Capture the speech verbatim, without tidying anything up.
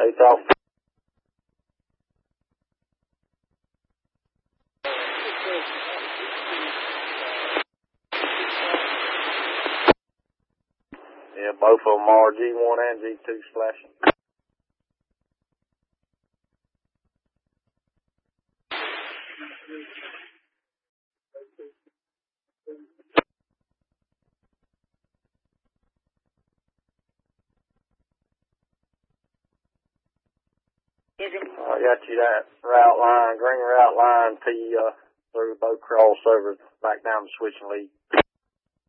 Take off. Yeah, both of them are G one and G two splashing. I got you that route line, green route line T uh, through both crossovers, back down the switching lead.